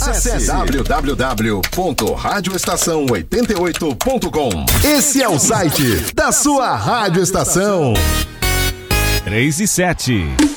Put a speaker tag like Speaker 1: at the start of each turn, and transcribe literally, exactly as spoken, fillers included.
Speaker 1: Acesse w w w ponto rádio estação oitenta e oito ponto com. Esse é o site da sua Rádio Estação.
Speaker 2: três e sete.